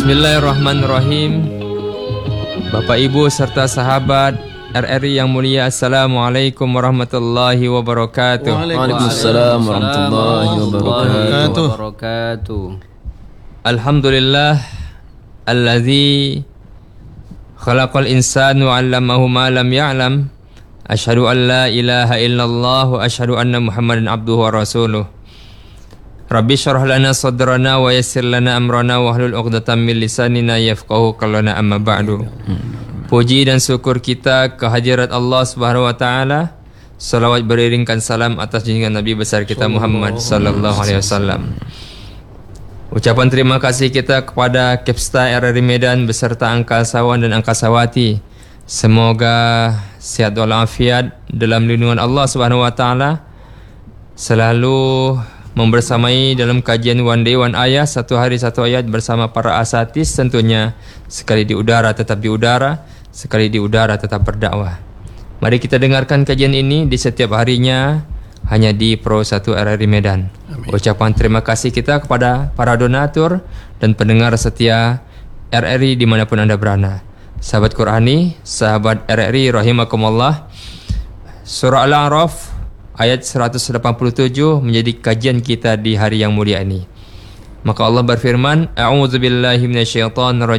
Bismillahirrahmanirrahim. Bapak Ibu serta sahabat RRI yang mulia, Assalamualaikum warahmatullahi wabarakatuh. Waalaikumsalam warahmatullahi wabarakatuh. Alhamdulillah alladzi khalaqal insana wa 'allamahu ma lam ya'lam. Asyhadu an la ilaha illallah wa asyhadu anna Muhammadan abduhu wa rasuluh. Rabbi syrah lana sadrana wa yassir lana amrana wa hlul 'uqdatam min lisanina yafqahu qawlana, amma ba'du. Puji dan syukur kita kehadirat Allah Subhanahu wa taala. Salawat beriringkan salam atas junjungan Nabi besar kita Muhammad sallallahu alaihi wasallam. Ucapan terima kasih kita kepada Kepsta RRI Medan beserta angkasawan dan angkasawati. Semoga sehat walafiat dalam lindungan Allah Subhanahu wa taala. Selalu membersamai dalam kajian One Day One Ayah, satu hari satu ayat bersama para asatis tentunya. Sekali di udara tetap di udara, sekali di udara tetap berdakwah. Mari kita dengarkan kajian ini di setiap harinya hanya di Pro 1 RRI Medan. Amin. Ucapan terima kasih kita kepada para donatur dan pendengar setia RRI dimanapun Anda berada. Sahabat Qurani, sahabat RRI rahimakumullah. Surah Al-A'raf ayat 187 menjadi kajian kita di hari yang mulia ini. Maka Allah berfirman, A'udzubillahi minasyaitonir rajim.